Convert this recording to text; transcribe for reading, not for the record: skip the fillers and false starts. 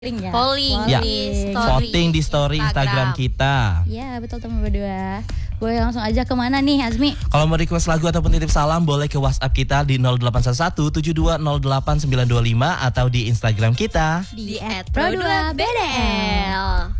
Ya. Polling Ya. di story Voting di story Instagram kita. Ya betul teman berdua. Boleh langsung aja kemana nih Azmi? Kalau mau request lagu ataupun titip salam boleh ke WhatsApp kita di 0811 7208 925 atau di Instagram kita di @pro2bdl.